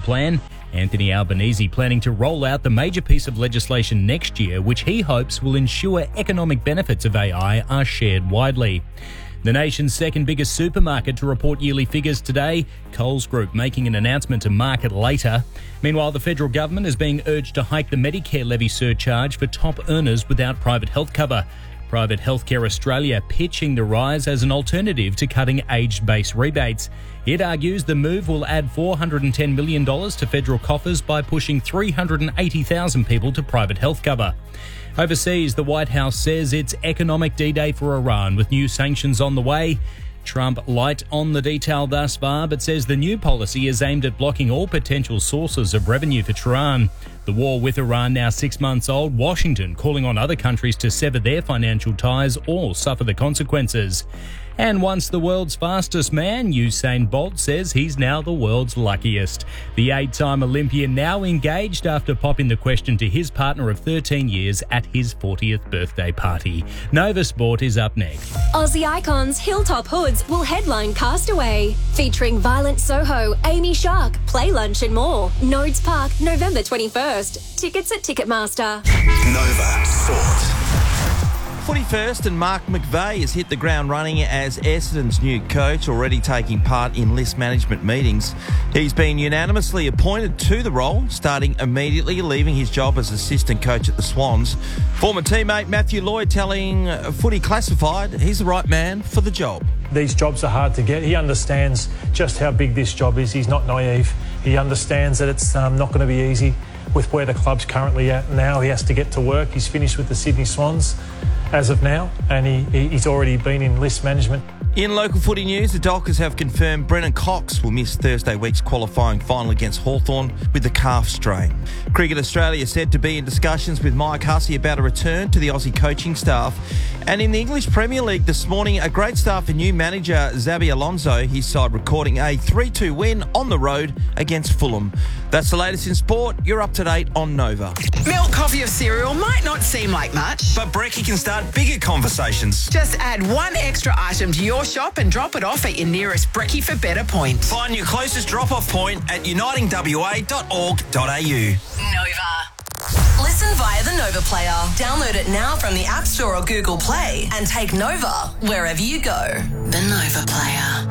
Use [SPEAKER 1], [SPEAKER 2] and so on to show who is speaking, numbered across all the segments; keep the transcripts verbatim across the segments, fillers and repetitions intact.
[SPEAKER 1] plan. Anthony Albanese planning to roll out the major piece of legislation next year, which he hopes will ensure economic benefits of A I are shared widely. The nation's second biggest supermarket to report yearly figures today, Coles Group making an announcement to market later. Meanwhile, the federal government is being urged to hike the Medicare levy surcharge for top earners without private health cover. Private Healthcare Australia pitching the rise as an alternative to cutting age-based rebates. It argues the move will add four hundred ten million dollars to federal coffers by pushing three hundred eighty thousand people to private health cover. Overseas, the White House says it's economic D-Day for Iran with new sanctions on the way. Trump light on the detail thus far, but says the new policy is aimed at blocking all potential sources of revenue for Tehran. The war with Iran now six months old, Washington calling on other countries to sever their financial ties or suffer the consequences. And once the world's fastest man, Usain Bolt says he's now the world's luckiest. The eight-time Olympian now engaged after popping the question to his partner of thirteen years at his fortieth birthday party. Nova Sport is up next.
[SPEAKER 2] Aussie icons Hilltop Hoods will headline Castaway, featuring Violent Soho, Amy Shark, Play Lunch and more. Nodes Park, November twenty-first. Tickets at Ticketmaster.
[SPEAKER 3] Nova Sport.
[SPEAKER 4] Footy first, and Mark McVeigh has hit the ground running as Essendon's new coach, already taking part in list management meetings. He's been unanimously appointed to the role, starting immediately, leaving his job as assistant coach at the Swans. Former teammate Matthew Lloyd telling Footy Classified he's the right man for the job.
[SPEAKER 5] These jobs are hard to get. He understands just how big this job is. He's not naive. He understands that it's um, not going to be easy with where the club's currently at now. He has to get to work. He's finished with the Sydney Swans as of now, and he, he's already been in list management.
[SPEAKER 4] In local footy news, the Dockers have confirmed Brennan Cox will miss Thursday week's qualifying final against Hawthorn with the calf strain. Cricket Australia said to be in discussions with Mike Hussey about a return to the Aussie coaching staff. And in the English Premier League this morning, a great start for new manager Xabi Alonso, his side recording a three two win on the road against Fulham. That's the latest in sport. You're up to date on Nova.
[SPEAKER 6] Milk, coffee or cereal might not seem like much,
[SPEAKER 3] But Brekkie can start bigger conversations.
[SPEAKER 6] just add one extra item to your shop and drop it off at your nearest Brekkie for better point.
[SPEAKER 3] Find your closest drop-off point at uniting w a dot org dot a u.
[SPEAKER 7] Nova. Listen via the Nova Player. Download it now from the App Store or Google Play and take Nova wherever you go.
[SPEAKER 6] The Nova Player.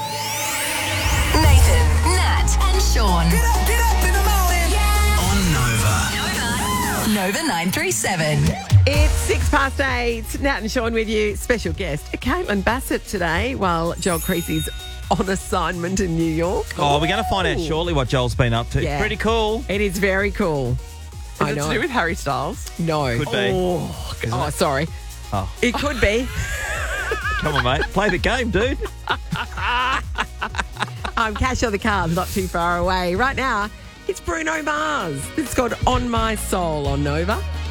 [SPEAKER 7] Nathan, Nat and Sean.
[SPEAKER 3] Get up, get up in the morning. Yeah. On Nova.
[SPEAKER 7] Nova nine three seven.
[SPEAKER 8] It's six past eight. Nat and Sean with you. Special guest, Caitlin Bassett today, while Joel Creasy's on assignment in New York.
[SPEAKER 4] Oh, we're going to find out shortly what Joel's been up to.
[SPEAKER 8] Yeah.
[SPEAKER 4] Pretty cool.
[SPEAKER 8] It is very cool.
[SPEAKER 9] Is
[SPEAKER 8] I
[SPEAKER 9] it
[SPEAKER 8] know.
[SPEAKER 9] to do with Harry Styles?
[SPEAKER 8] No.
[SPEAKER 4] Could be.
[SPEAKER 8] Oh,
[SPEAKER 4] Isn't
[SPEAKER 8] oh
[SPEAKER 4] it?
[SPEAKER 8] sorry.
[SPEAKER 4] Oh.
[SPEAKER 8] It could be.
[SPEAKER 4] Come on, mate. Play the game, dude.
[SPEAKER 8] I'm Cash on the Cards, not too far away. Right now, it's Bruno Mars. It's called On My Soul on Nova.